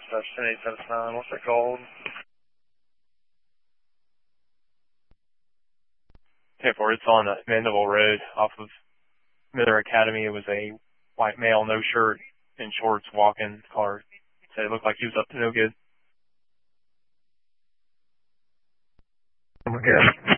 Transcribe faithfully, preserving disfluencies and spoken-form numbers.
Dispatch ten eight seven nine, what's that called? ten four, it's on uh, Mandeville Road off of Miller Academy. It was a white male, no shirt and shorts walking car. So it looked like he was up to no good. Okay.